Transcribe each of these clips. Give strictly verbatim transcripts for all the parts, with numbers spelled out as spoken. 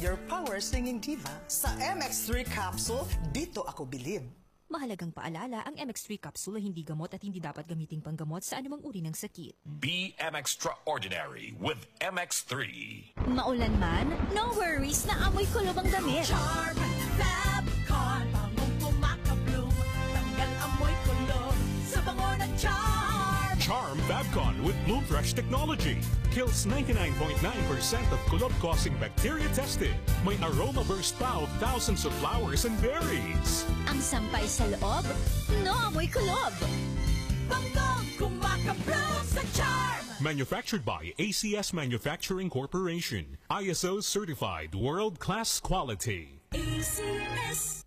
your power singing diva. Sa M X three capsule, dito ako bilib. Mahalagang paalala, ang M X three capsule ay hindi gamot at hindi dapat gamiting panggamot sa anumang uri ng sakit. Be M Extraordinary with M X three. Maulan man, no worries na amoy kulob ang damit. Charm Fabcon, bangong pumakabloom, tanggal amoy kulob sa bango ng Charm. Charm Fabcon with Bloom Fresh technology kills ninety-nine point nine percent of kulob-causing bacteria tested. May aroma burst pa of thousands of flowers and berries. Ang sampay sa loob, no amoy kulob. Bangong kumakabloom sa Charm. Manufactured by A C S Manufacturing Corporation. I S O certified world-class quality. A C S.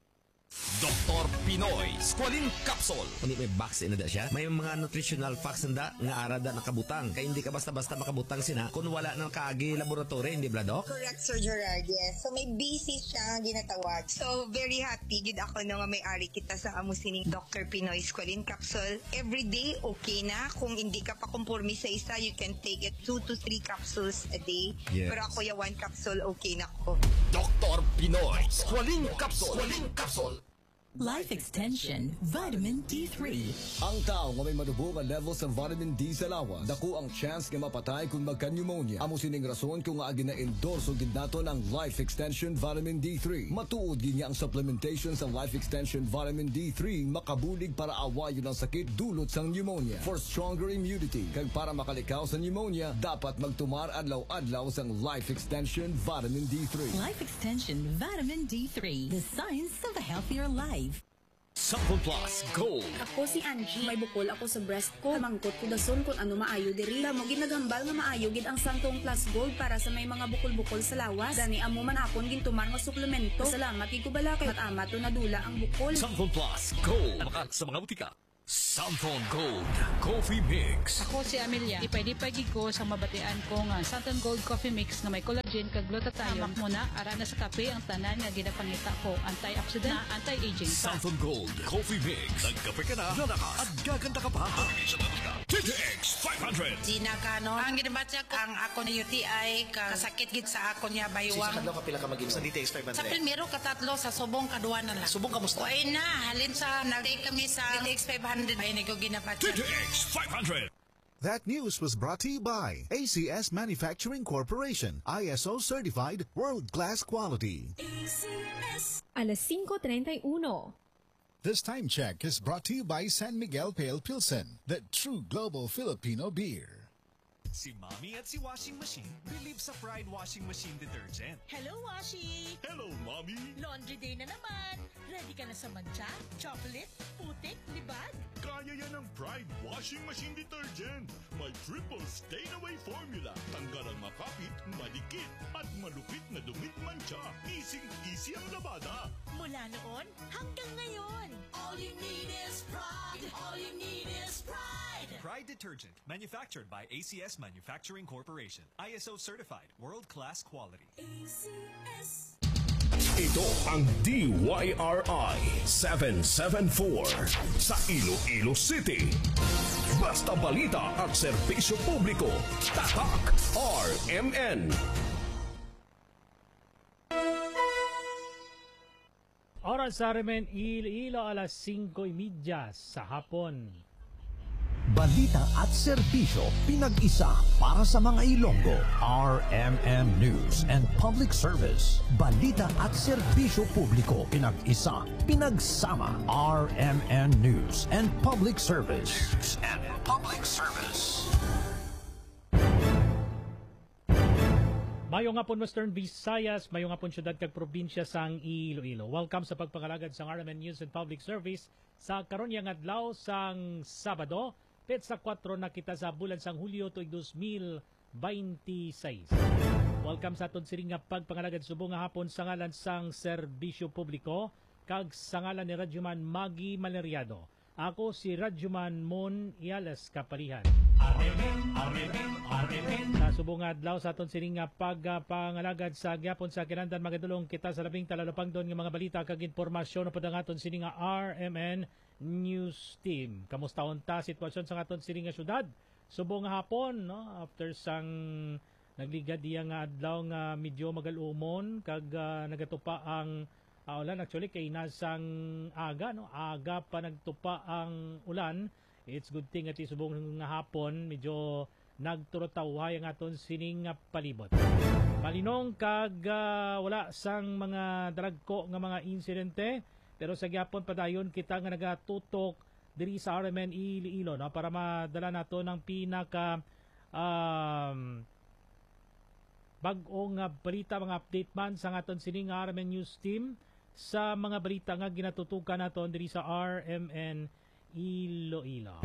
Doktor Pinoy Squalene Capsule. Hindi may vaccine na da siya. May mga nutritional facts na nga arada nakabutang. Kaya hindi ka basta-basta makabutang sina kung wala ng kaagi laboratory, hindi ba, Doc? Correct, Sir Gerard, yes. So may B C siya ginatawag. So very happy gid ako na nga may-ari kita sa amo sining Doctor Pinoy Squalene Capsule. Every day okay na. Kung hindi ka pa kumpormi sa isa, you can take it two to three capsules a day. Yes. Pero ako ya one capsule okay na ko. Doktor Pinoy Squalene Capsule. Squalene Capsule. Life Extension Vitamin D three. Ang tao nga may madubong nga levels ng vitamin D sa lawas, dako ang chance nga mapatay kung magka-pneumonia. Amo sining rason kung nga agi na-endorse gid nato ang Life Extension Vitamin D three. Matuod gid niya ang supplementation sa Life Extension Vitamin D three makabulig para awayon ang sakit dulot sang pneumonia. For stronger immunity, kag para makalikaw sa pneumonia, dapat magtumar adlaw-adlaw sang Life Extension Vitamin D three. Life Extension Vitamin D three. The science of a healthier life. Sample Plus Gold. Ako si Angie. May bukol ako sa breast ko. Mangkot ko dason kung ano maayo diri. Damo ginagambal nga maayo gid ang Santong Plus Gold para sa may mga bukol-bukol sa lawas. Dani amo man akon gintumar nga suplemento. Salamat gid ko bala kay mat-ama to nadula ang bukol. Sample Plus Gold. Nabakat sa mga butika. Santon Gold Coffee Mix. Ako si Amelia. Ipay-dipay ko sa mabatian ko nga Santon Gold Coffee Mix na may collagen kag glutathione. Hamak mo na ara na sa kape ang tanan nga ginapangita ko. Antioxidant na anti-aging pa. Santon Gold Coffee Mix. Nagkape ka na, lalakas at gaganda ka pa. T T X five hundred. Gina Cano. Ang ginabatsak ang ako na U T I kasakit gid sa ako niya baywang. Sa kadlaw ka pila ka mag sa D T X five hundred. Sa primero katatlo sa subong kaduwa na lang. Subong kamusta? Oy na halin sa nag-take kami sa D T X five hundred. Ay nigo ginabatsak. T T X five hundred. That news was brought to you by A C S Manufacturing Corporation, I S O certified world-class quality. A C S. Alas cinco treinta y uno. This time check is brought to you by San Miguel Pale Pilsen, the true global Filipino beer. Si Mommy at si Washing Machine believe sa Pride Washing Machine Detergent. Hello, Washi! Hello, Mommy! Laundry day na naman. Ready ka na sa mancha, chocolate, putik, libag? Kaya yan ang Pride Washing Machine Detergent. May triple stain-away formula. Tanggal ang makapit, malikit, at malupit na dumit mancha. Easy-easy ang labada. Mula noon hanggang ngayon. All you need is pride. All you need is pride. Pride Detergent, manufactured by A C S Manufacturing Corporation. I S O certified, world-class quality. A C S. Ito ang D Y R I seven seven four sa Iloilo City. Basta balita at serbisyo publiko. Tatak R M N. Oras sa R M N Iloilo alas singko media sa hapon. Balita at serbisyo pinag-isa para sa mga Ilonggo. R M N News and Public Service. Balita at serbisyo publiko pinag-isa, pinagsama. R M N News and Public Service. News and Public Service. Mayo nga pon Western Visayas, mayo nga pon syudad kag probinsya sang Iloilo. Welcome sa pagpangalagad sang R M N News and Public Service sa karon yang adlaw sang Sabado. Petsa four na kita sa bulan sang Hulyo tuig twenty twenty-six. Welcome sa aton siring nga pagpangalagad subong nga hapon sa ngalan sang serbisyo publiko kag sa ngalan ni Radyoman Magi Maleriado. Ako si Radyoman Mon Iales Kapalihan. R M N, R M N, R M N. Sa subong nga adlaw sa aton siring nga pagpangalagad sa gyapon sa kinahanglan magadulong kita sa labing talalupang doon nga mga balita kag impormasyon upod ang aton siring nga R M N News Team. Kamusta unta sitwasyon sa aton siring nga syudad? Subong nga hapon no after sang Nagligad diya nga adlaw nga medyo magalumon kag uh, nagatupa ang uh, ulan. Actually kay nasang aga no, aga pa nagtupa ang ulan. It's good thing at isubong nga hapon medyo nagturotawhay ang aton sining nga palibot. Malinong kag uh, wala sang mga dragko nga mga insidente, pero sa gyapon padayon kita nga nagatutok diri sa R M N Iloilo no, para madala nato ng pinaka um, bag-ong nga balita, mga update man sa aton sining R M N News Team sa mga balita nga ginatutukan naton diri sa R M N Iloilo.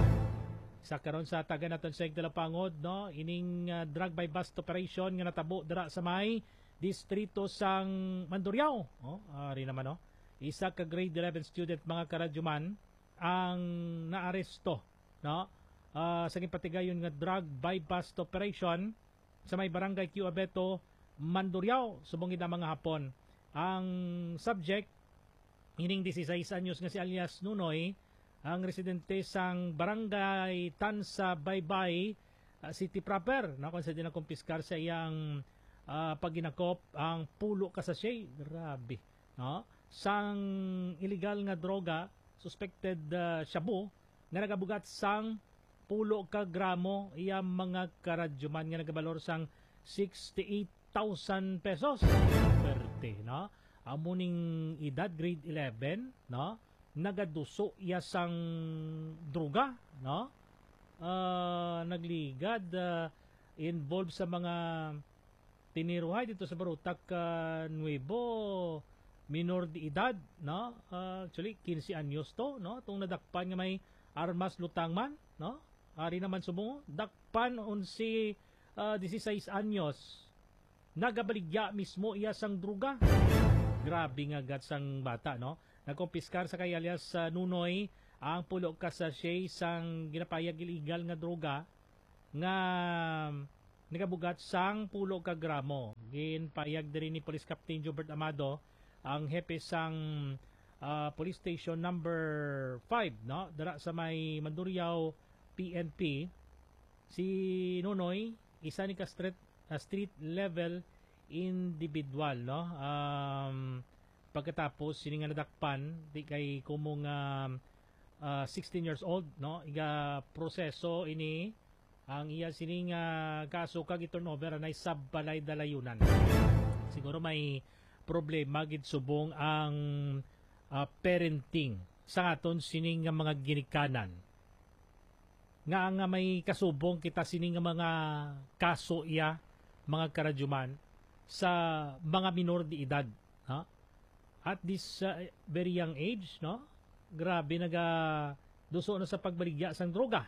Sa karon sa taga naton sa Igdalapangod no, ining uh, drug by bust operation nga natabo dira sa may distrito sang Mandurriao. Oh, ari naman no. Isa ka grade eleven student mga karadyoman ang naaresto no. Uh, sa gipatigayon nga drug by bust operation sa may barangay Q Abeto, Mandurriao, subong ida mga hapon. Ang subject, ining sixteen anyos nga si alias Nunoy, ang residente sang barangay Tansa Baybay, uh, City proper, no, kung sa dinakumpiskar sa iyang uh, paginakop ang pulo ka sachet, grabe, no, sang illegal nga droga, suspected uh, shabu, nga nagabugat sang pulo ka gramo iyang mga karadyoman nga nagabalor sang sixty-eight thousand pesos. Perte, no? Amuning edad grade eleven, no? Nagaduso iya sang droga, no? Uh, nagligad uh, involved sa mga tiniruhay dito sa Barutak uh, Nuevo, minor de edad, no? Uh, actually fifteen anyos to, no? Tung nadakpan nga may armas lutangman, no? Ari naman sumo, dakpan on si uh, sixteen anyos. Nagabaligya mismo iya sang druga. Grabe nga gat sang bata, no? Nagkumpiskar sa kay alias uh, Nunoy ang pulo ka sachet sang ginapayag illegal nga droga nga nagabugat sang pulo ka gramo. Ginpayag diri ni Police Captain Jobert Amado, ang hepe sang uh, police station number five, no? Dara sa may Mandurriao P N P. Si Nunoy, isa ni ka street, uh, street level individual, no? Um, pagkatapos sini nga nadakpan di kay kumong uh, uh, sixteen years old, no? Iga proseso ini ang iya sini nga kaso kag i-turnover na sabbalay dalayunan. Siguro may problema gid subong ang uh, parenting sa aton sini nga mga ginikanan. Nga nga may kasubong kita sini nga mga kaso iya mga karadyuman sa mga minor de edad, ha? At this uh, very young age, no? Grabe naga duso na sa pagbaligya sang droga.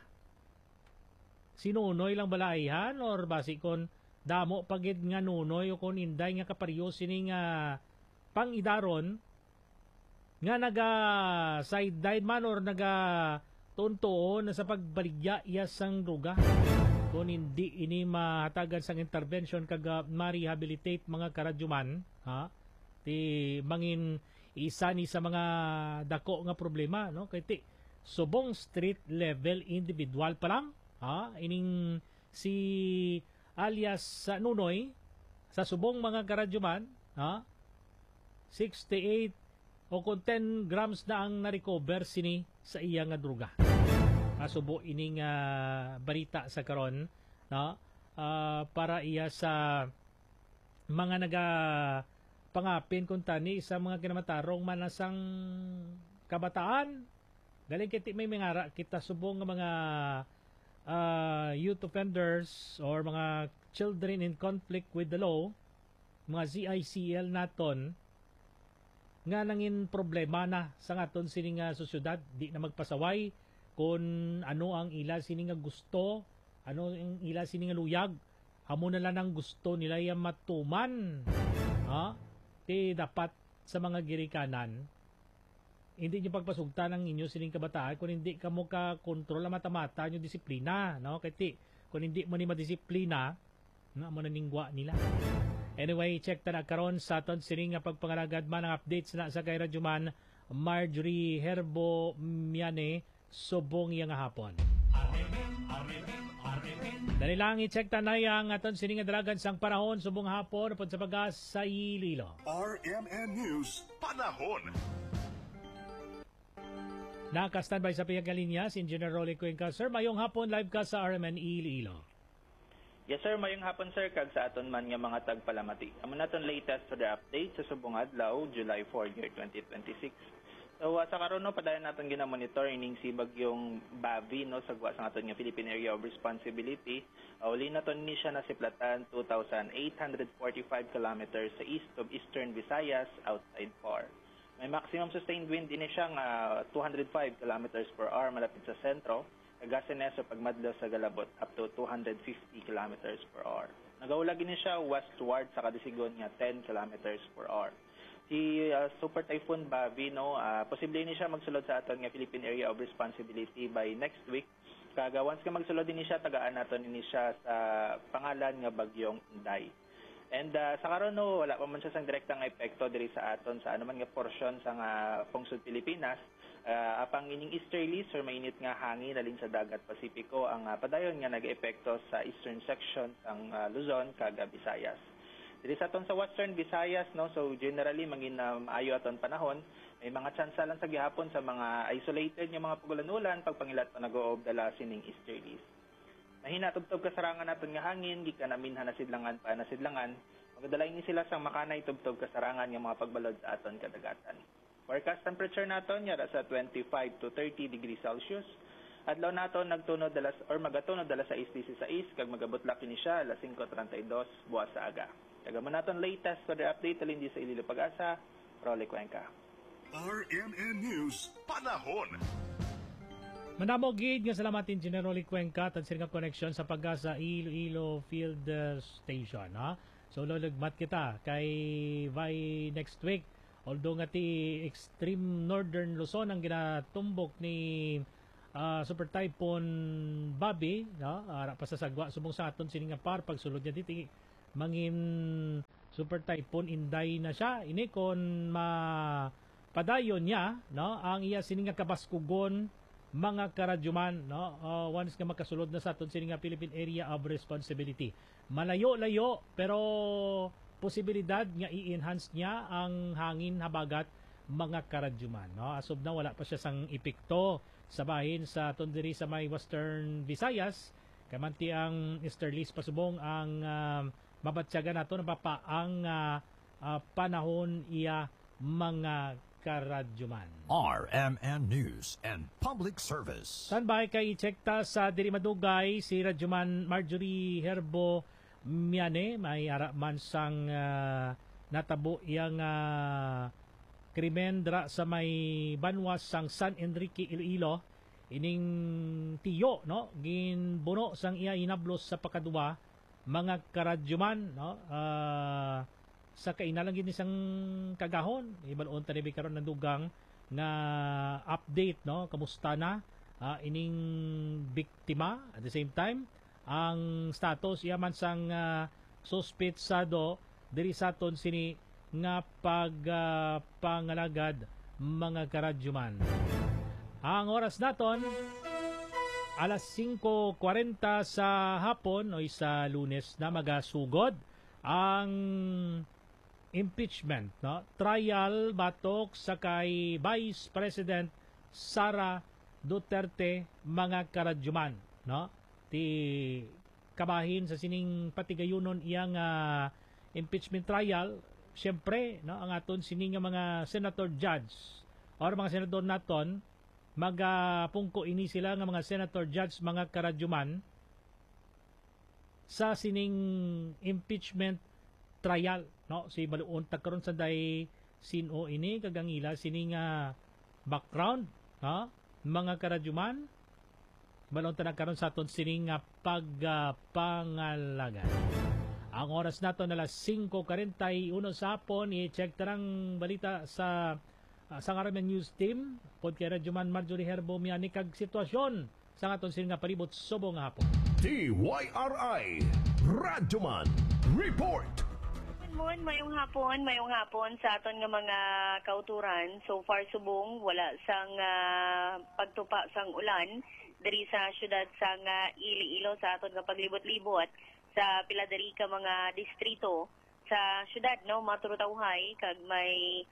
Sinunoy lang balaihan or basi kon damo pagid nga nunoy o kon inday nga kaparyo sini nga pangidaron nga naga sideline man or naga tuntuon na sa pagbaligya iya sang droga. Kung hindi ini mahatagan sang intervention kag ma-rehabilitate mga karadyuman, ha? Ti mangin isa ni sa mga dako nga problema, no? Kay ti subong street level individual pa lang, ha? Ining si alias sa Nunoy sa subong mga karadyuman, ha? sixty-eight o kung ten grams na ang na-recover sini sa iya nga droga. Asubo ining uh, barita sa karon, no? Uh, para iya sa mga naga pangapin kung tani sa mga kinamatarong manasang kabataan. Galing kiti may mingara kita subong nga mga uh, youth offenders or mga children in conflict with the law, mga Z I C L naton, nga nangin problema na sa ngaton sining nga sosyudad, di na magpasaway kung ano ang ila sini nga gusto, ano ang ila sini nga luyag, amo na lang ang gusto nila yung matuman, ha? Ti dapat sa mga girikanan hindi nyo pagpasugta ng inyo sining kabataan kung hindi ka mo ka kontrol ang mata-mata nyo disiplina, no? Kaya kung hindi mo ni madisiplina, no, mo naningwa nila. Anyway, check ta na karon sa aton sining nga pagpangalagad man ang updates na sa kay Radyoman Marjorie Herbo Miane subong yang hapon. R M N, R M N, R M N. Dali lang i-check tanay ang aton sining dalagan sang panahon subong hapon upod sa pagas sa Iloilo. R M N News Panahon. Naka-standby sa piyag linya si Engineer Rolly Cuenca. Sir, mayong hapon live ka sa R M N Iloilo. Yes sir, mayong hapon sir, kag sa aton man nga mga tagpalamati. Amo naton latest for the update sa subong adlaw, July fourth, year twenty twenty-six. So uh, sa karon no, padayon naton gina-monitor ining sibag yung Bavi no sa gwa sa aton nga Philippine Area of Responsibility. Uh, uli naton ni siya nasiplatan two thousand eight hundred forty-five kilometers sa east of Eastern Visayas outside P O R. May maximum sustained wind ini siya nga two hundred five kilometers per hour malapit sa sentro. Kagasin sa pagmadlo sa Galabot up to two hundred fifty kilometers per hour. Nagaulag ni siya westward sa kadisigon nga ten kilometers per hour. Si uh, Super Typhoon Bavi no, uh, posible ni siya magsulod sa aton nga Philippine Area of Responsibility by next week. Kaga once ka magsulod din siya, tagaan naton ni siya sa pangalan nga bagyong Inday. And uh, sa karon no, wala pa man siya sang direktang epekto diri sa aton sa anuman nga porsyon sa nga pungsod Pilipinas. Uh, apang ining easterlies or mainit nga hangin alin sa dagat Pasipiko ang uh, padayon nga nag-epekto sa eastern section ng uh, Luzon kaga Visayas. Diri sa aton sa western Visayas no, so generally mangin uh, maayo aton panahon, may mga tsansa lang sa gihapon sa mga isolated nga mga pagulan-ulan pagpangilat pa nag-oob dala sining easterlies. Mahina tubtob kasarangan naton nga hangin gikan aminhan na sidlangan pa na sidlangan. Magdalay ni sila sang makanay tubtob kasarangan nga mga pagbalod sa aton kadagatan. Forecast temperature naton yara sa twenty-five to thirty degrees Celsius. Adlaw naton nagtunod dalas or magatunod dalas sa six six kag magabot laki ni siya alas five thirty-two buwas sa aga. Tagaman naton latest for the update alin di sa Iloilo Pag-asa, Rolly Cuenca. R M N News Panahon. Manamo gid nga salamat Engineer Rolly Cuenca tad sirga connection sa Pag-asa Iloilo Field uh, Station ha. So lolagmat kita kay by next week. Although nga ti extreme northern Luzon ang ginatumbok ni uh, Super Typhoon Bavi, no? Ara pa sa sagwa subong sa aton sining nga par pagsulod niya diti mangin Super Typhoon Inday na siya. Ini kon mapadayon niya, no? Ang iya sining nga kabaskugon mga karadyuman, no? Uh, once nga makasulod na sa aton sining nga Philippine Area of Responsibility. Malayo-layo pero posibilidad nga i-enhance niya ang hangin habagat mga karadyuman. No? Asob na wala pa siya sang epekto sa bahin sa tundiri sa may Western Visayas. Kamanti ang easterlies pasubong ang uh, mabatsyagan nato na papa ang uh, uh, panahon iya mga karadyuman. R M N News and Public Service. Standby kay i-check ta sa diri madugay si Radyoman Marjorie Herbo Miane, may araman sang uh, natabo iyang uh, krimen dra sa may banwas sang San Enrique Iloilo. Ining tiyo no ginbuno sang iya inablos sa pakaduwa mga karadyuman no uh, sa kainalang gini sang kagahon ibalon ta ni karon nandugang nga update no kamusta na uh, ining biktima at the same time ang status yaman sang uh, suspetsado diri sa aton sini nga pagpangalagad uh, mga karadyuman. Ang oras naton alas cinco forty sa hapon o sa Lunes na magasugod ang impeachment no trial batok sa kay Vice President Sara Duterte mga karadyuman no ti kabahin sa sining patigayunon iyang uh, impeachment trial. Siyempre no ang aton sining mga senator judge or mga senador naton magapungko ini sila nga mga senator judge mga karadyuman sa sining impeachment trial no si baluon tagkaron sa day sino ini kagangila sining uh, background no mga karadyuman balon ta nagkaroon sa aton sining nga pagpangalagan. Ang oras nato na alas cinco forty-one sa hapon, i-check tarang balita sa uh, sa R M N News Team pod kay Radyoman Marjorie Herbo Miani kag sitwasyon sa aton sining nga palibot subong nga hapon. D Y R I Radyoman Report. Mon, mayong hapon, mayong hapon sa aton nga mga kauturan. So far subong wala sang uh, pagtupa sang ulan diri sa syudad sa nga Iloilo sa aton nga paglibot-libot sa pila diri ka mga distrito sa syudad, no, maturutawhay kag may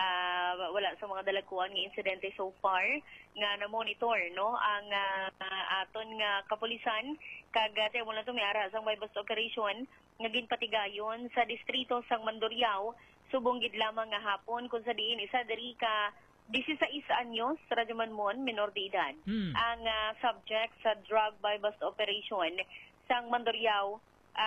uh, wala sa mga dalakuan nga insidente so far nga na-monitor, no, ang uh, aton nga kapulisan kag tayo mo lang ito may ara sang bypass operation nga ginpatigayon sa distrito sang Mandurriao subong gid lamang nga hapon kung sa diin isa diri ka sixteen anyos, Radyoman Mon, minor de edad. Hmm. Ang uh, subject sa drug bypass operation sang Mandurriao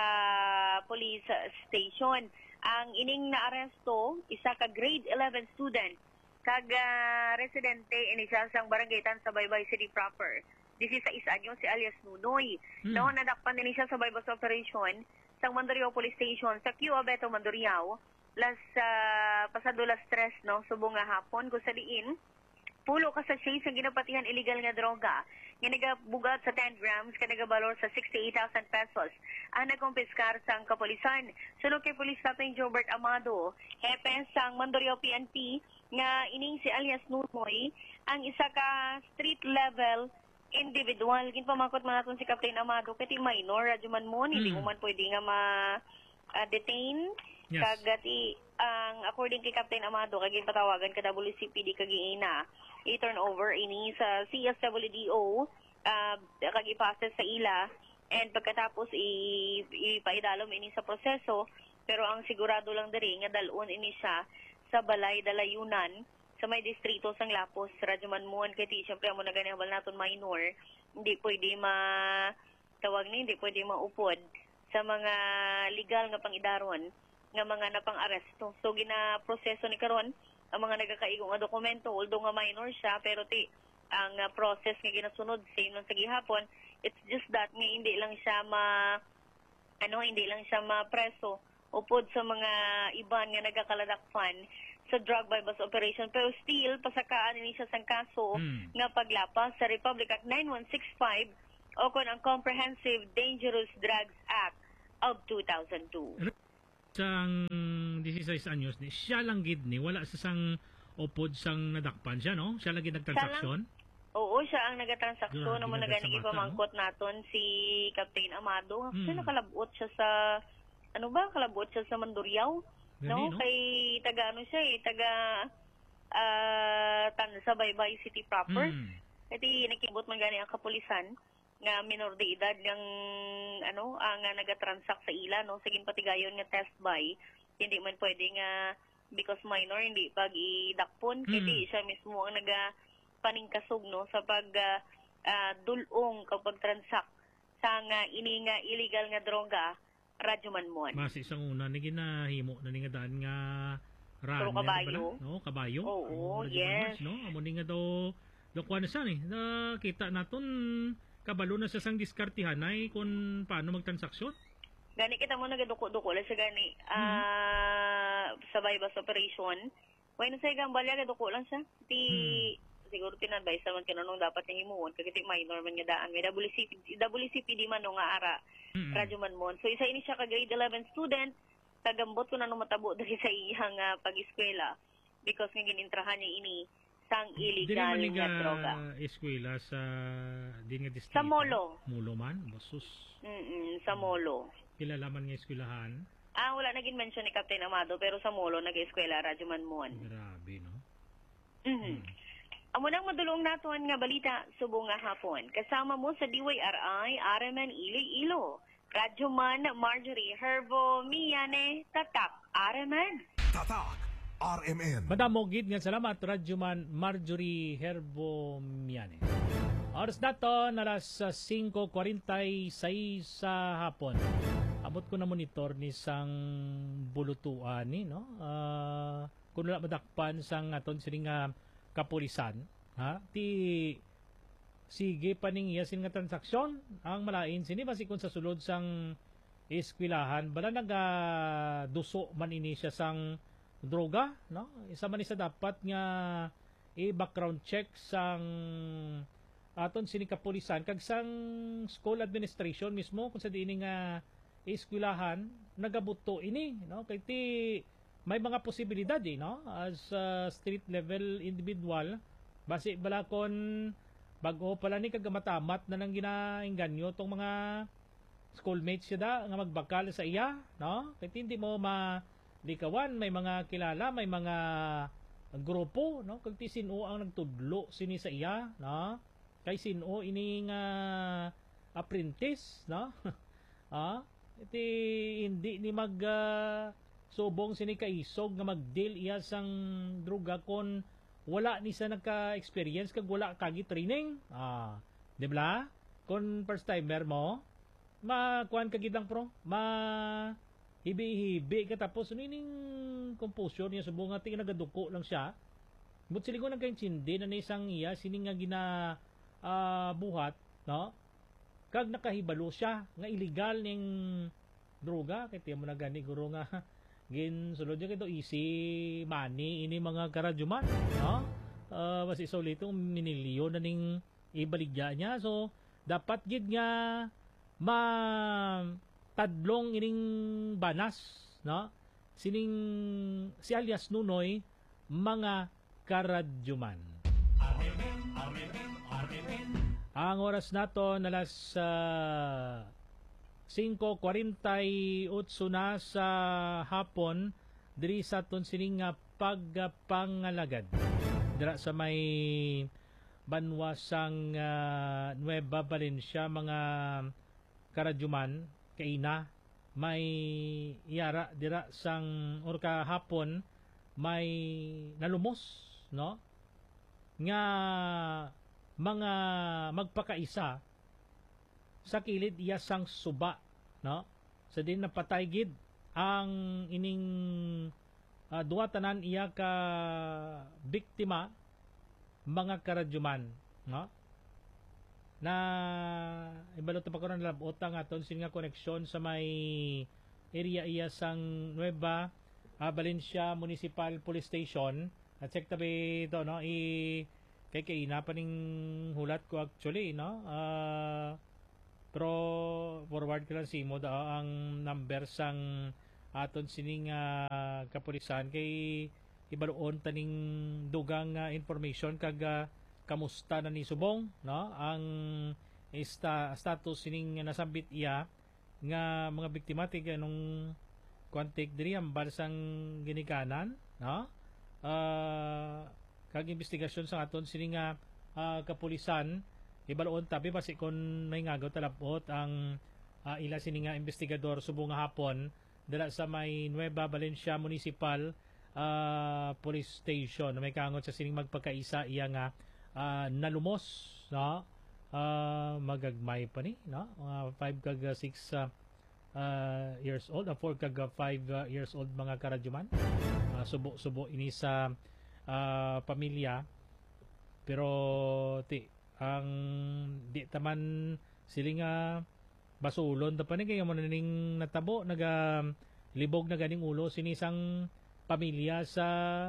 uh, Police Station. Ang ining naaresto, isa ka grade eleven student, kag uh, residente ini siya sang barangay Tan sa Baybay City proper. sixteen anyos si alias Nunoy. Hmm. No, nadakpan din siya sa bypass operation sang Mandurriao Police Station sa Q Abeto Mandurriao. Las uh, pasado las tres, no, subong nga hapon kung sa diin pulo ka sa chase ang ginapatihan illegal nga droga nga nagabugat sa ten grams ka nagabalor sa sixty-eight thousand pesos ang nagkumpiskar sang kapulisan. Sunod kay Police Captain Jobert Amado, hepe sang Mandurriao P N P nga ining si alias Nunoy ang isa ka street level individual. Ginpamakot man naton si Captain Amado kay minor Radyoman Mon, mm. hindi mo man pwede nga ma uh, detain. Yes. Kagati ang according kay Captain Amado kag patawagan ka W C P D kag ina i-turn over ini sa C S W D O uh, kag ipasa sa ila and pagkatapos i ipaidalom ini sa proseso pero ang sigurado lang diri nga dalon ini siya sa balay dalayunan sa may distrito sang Lapos Radyoman Mon kay ti syempre amo na gani bal naton minor hindi pwede ma tawag ni hindi pwede maupod sa mga legal nga pangidaron nga mga napang-aresto. So, gina-proseso ni karon ang mga nagkakaigong nga dokumento, although nga minor siya, pero ti, ang uh, process nga ginasunod, same lang sa gihapon, it's just that nga hindi lang siya ma, ano, hindi lang siya ma-preso upod sa mga iban nga nagkakaladakpan sa drug bypass operation. Pero still, pasakaan ni siya sang kaso hmm. nga paglapas sa Republic Act nine one six five o kon ang Comprehensive Dangerous Drugs Act of two thousand two. Sang sixteen anyos ni siya lang gid ni wala sa sang upod sang nadakpan siya, no? Siya lang gid nagtransaksyon. Oo, siya ang nagatransaksyon naman na gani ipamangkot naton si Captain Amado. Hmm. Siya nakalabot siya sa ano ba? Kalabot siya sa Mandurriao. No? no? Kay taga ano siya eh, taga uh, tan sa Baybay City proper. Hmm. Kasi nakibot man gani ang kapulisan nga minor de edad ng ano ang uh, nagatransact sa ila, no, sige patigayon nga test by hindi man pwede nga because minor hindi pag idakpon mm. kiti siya mismo ang naga paningkasog, no, sa pag uh, uh, dulong kapag transact sa nga ini nga illegal nga droga Radyoman Mon. Mas isang una ni ginahimo na ni nga daan nga ran so, kabayo. No, kabayo. Oo, oh, yes. Mon, no, amo ni nga do do kuan sa ni nakita naton kabalo na sa sang diskartihan ay kung paano magtransaksyon. Gani kita mo nagaduko-duko lang sa gani uh, mm-hmm. sa bypass operation. Why na sa igang balya gaduko lang siya. Di mm-hmm. siguro tinadvice naman kinanong dapat yung himuon kag iti minor man nga daan. May W C P D, W C P D man no nga ara. Mm-hmm. Radyoman Mon. So isa ini siya ka grade eleven student tagambot ko na nung matabo dahil sa iyang uh, pag-eskwela because nga ginintrahan niya ini sang illegal nga droga. Eskwela sa di nga distrito. Sa Molo. Molo man, basus. Mm sa Molo. Kilala man nga eskwelahan. Ah, wala naging mention ni Captain Amado pero sa Molo nag-eskwela Radyoman Mon. Grabe, no? Mhm. Hmm. Amo nang madulong naton nga balita subong nga hapon. Kasama mo sa D Y R I R M N Iloilo. Radyoman Marjorie Herbo Miane Tatak R M N. Tatak R M N. Madamo gid nga salamat Radyoman Marjorie Herbo Miane. Oras nato alas cinco forty-six sa hapon. Abot ko na monitor ni sang bulutuan ni, no? Uh, kung wala madakpan sang aton sining nga kapulisan, ha? Ti sige paningiya sin nga transaksyon ang malain sini basi kung sa sulod sang eskwilahan bala naga duso man ini siya sang droga, no? Isa man isa dapat nga i-background check sang aton sini kapulisan kag sang school administration mismo kung sa diini nga eskwilahan nagabuto ini, no? Kay ti may mga posibilidad eh, no? As uh, street level individual base bala kon bago pala ni kagamatamat na nang ginaingganyo tong mga schoolmates siya da nga magbakal sa iya, no? Kaya hindi mo malikawan, may mga kilala, may mga grupo, no? Kag ti sino ang nagtudlo sini sa iya, no? Kay sino ini nga apprentice, no? ah, iti hindi ni mag uh, subong sini kaisog nga mag-deal iya sang droga kon wala ni sa nagka-experience kag wala kagi training. Ah, di ba? Kon first timer mo, makuan ka gidang pro, ma hibi-hibi ka tapos nining composure niya subong nga ti nagaduko lang siya. But siligo nagka-intindi na ni isang iya sining nga gina uh, buhat, no? Kag nakahibalo siya nga illegal ning droga kay tiyan mo na gani guro nga gin sulod niya kito easy money ini mga karadyuman, no? Uh, mas iso litong minilyo na ning ibaligya niya. So dapat gid nga ma tadlong ining banas, no? Sining si alias Nunoy mga karadyuman. Ang oras nato nalas uh, five forty-eight na sa hapon diri sa aton sining nga pagpangalagad dira sa may banwasang uh, Nueva Valencia mga karadyuman kaina may iyara dira sang or kahapon may nalumos, no? Nga mga magpakaisa sa kilid iya sang suba, no? Sa din napatay gid ang ining uh, duwa tanan iya ka biktima mga karadyuman, no? Na ibalot pa ko ron labot ang aton sin nga koneksyon sa may area iya sang Nueva uh, Valencia Municipal Police Station. At check tabi ito, no? I kay kaina pa ning hulat ko actually, no? Uh, pero forward ko lang si mo da ang number sang aton sining uh, kapulisan kay ibaluon taning dugang uh, information kag uh, kamusta na ni subong, no? Ang ista, status sining nasambit iya nga mga biktima ti anong kwantik diri ang barsang ginikanan, no? Uh, kag investigasyon sa aton sining nga uh, kapulisan ibaloon tabi basi kon may ngagaw talapot ang uh, ila sini nga investigador subong nga hapon dala sa may Nueva Valencia Municipal uh, Police Station. May kangot sa sining magpagkaisa iya nga uh, nalumos, no? Uh, magagmay pa ni, no? Uh, five kag six uh, uh, years old, uh, four kag five uh, years old mga karadyuman. Uh, subo-subo ini sa uh, pamilya pero ti ang di taman siling nga basulon ta pa ni kaya mo ning natabo naga libog na ganing ulo sinisang pamilya sa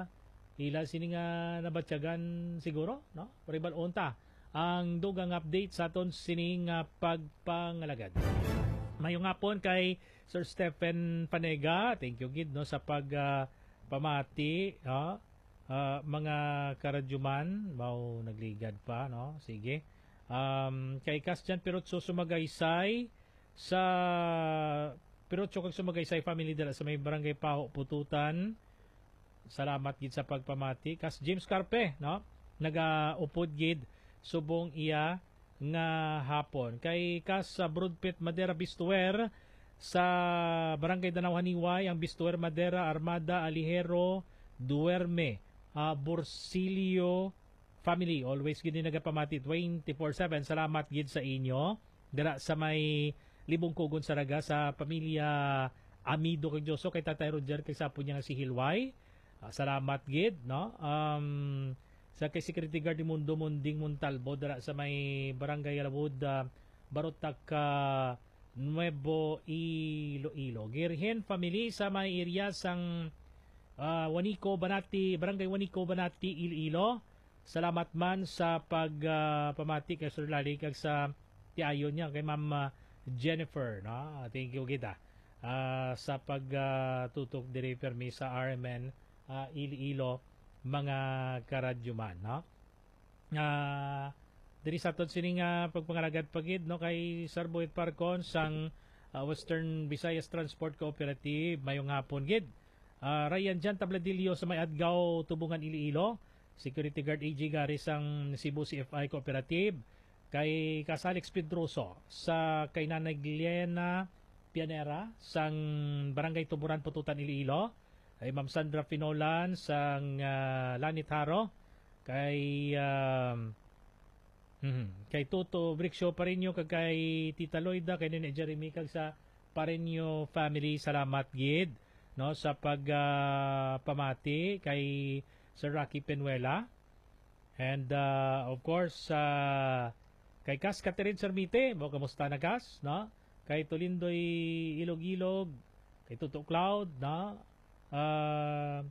ila sini nga nabatyagan siguro, no? Paribal unta ang dugang update sa aton sining nga pagpangalagad. Mayong hapon kay Sir Stephen Panega, thank you gid, no, sa pag uh, pamati, no? Uh, mga karadyuman mau nagligad pa, no? Sige. Um, kay Kasjan Pirotso sumagaysay sa Pirotso kag sumagaysay family dala sa may barangay Paho Pututan. Salamat gid sa pagpamati. Kas James Carpe, no? Naga-upod gid subong iya nga hapon. Kay kas sa Broadpit Madera Bistuer sa barangay Danau Haniway ang Bistuer Madera Armada Alihero Duerme Uh, Borsilio family, always gid nagapamati twenty-four seven. Salamat gid sa inyo dira sa may Libong Kugon Saraga sa pamilya Amido kag Joso kay Tatay Roger kay sapo niya nga si Hilway. Uh, salamat gid, no? Um, sa kay Security Guard ni Mundo Munding Montalbo dira sa may Barangay Alabud uh, Barotac uh, Nuevo Iloilo. Girhen family sa may area sang Uh, Wanico Banati, Barangay Wanico Banati, Iloilo. Salamat man sa pagpamati uh, kay Sir Lali kag sa tiayon niya kay Ma'am uh, Jennifer, no? Thank you kita uh, sa pagtutok uh, diri permi sa R M N uh, Iloilo mga karadyuman, no? Uh, diri sa aton sining uh, pagpangalagad pagid no kay Sir Boyd Parcon sang uh, Western Visayas Transport Cooperative mayong hapon gid. Uh, Ryan Jan Tabladillo sa may Adgaw Tubungan Iloilo, Security Guard A J Garis ang Cebu C F I Cooperative, kay Casalex Pedroso sa kay Nanay Glena Pianera sang Barangay Tuburan Pututan Iloilo, kay Ma'am Sandra Finolan sang uh, Lanit Haro, kay um, hmm, kay Toto Brickshow Parinyo, kag kay Tita Loida, kay Nene Jeremy, kag sa Parinyo family, salamat gid no sa pag uh, pamati kay Sir Rocky Penuela, and uh, of course uh, kay Cas Catherine Sermite, mo kamusta na Cas, no? Kay Tulindoy Ilog-Ilog, kay Tuto Cloud, no? Uh,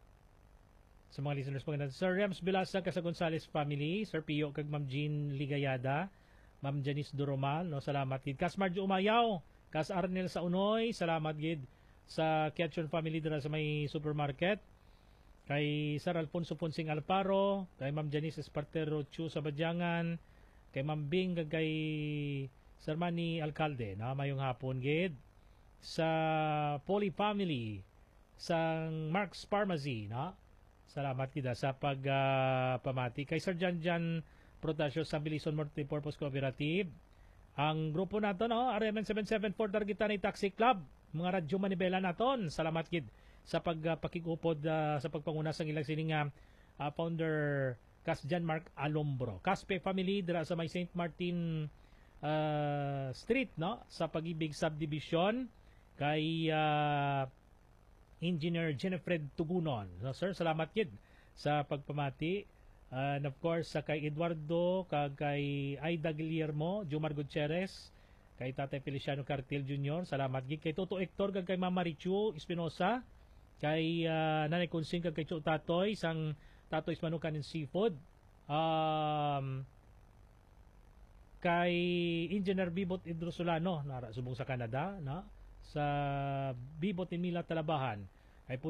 sa mga listeners mga natin, Sir Rems Bilasa, Casa Gonzales family, Sir Pio kag Ma'am Jean Ligayada, Ma'am Janice Duromal, no? Salamat gid. Cas Marjo Umayaw, Cas Arnel sa Unoy, salamat gid sa Kiachon family dira sa may supermarket, kay Sir Alfonso Ponsing Alparo, kay Ma'am Janice Espartero Chu sa Badyangan, kay Ma'am Bing, kay Sir Manny Alcalde, na mayong hapon gid sa Poly family sa Mark's Pharmacy, no? Salamat kita sa pag uh, pamati kay Sir Jan Jan Protasio sa Bilison Multipurpose Cooperative. Ang grupo nato, no, R M N seven seven four Targetani Taxi Club, mga radyo manibela naton, salamat gid sa pagpakigupod uh, sa pagpanguna sa ilang sining uh, founder Cas Jan Mark Alombro. Caspe family dira sa may Saint Martin uh, Street, no, sa Pag-ibig Subdivision, kay uh, Engineer Jennifer Tugunon. So, sir, salamat gid sa pagpamati. Uh, and of course sa kay Eduardo, kag kay Aida Guillermo, Jumar Gutierrez, kay Tatay Feliciano Cartil Junior, salamat gid kay Toto Hector, kag kay Mama Richu Espinosa, kay uh, Nanay Consing, kag kay Chu Tatoy sang Tatoy's Manukan and Seafood, um, kay Engineer Bibot Idrosolano, nara subong sa Canada, no? Sa Bibot in Mila Talabahan,